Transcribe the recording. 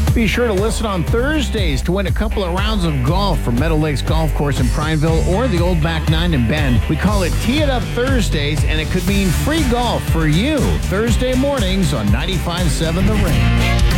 Be sure to listen on Thursdays to win a couple of rounds of golf from Meadow Lakes Golf Course in Prineville or the Old Back Nine in Bend. We call it Tee It Up Thursdays, and it could mean free golf for you. Thursday mornings on 95.7 The Range.